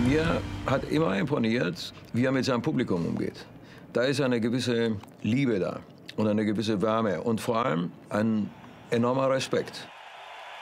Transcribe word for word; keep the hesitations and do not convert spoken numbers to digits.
Mir hat immer imponiert, wie er mit seinem Publikum umgeht. Da ist eine gewisse Liebe da und eine gewisse Wärme und vor allem ein enormer Respekt.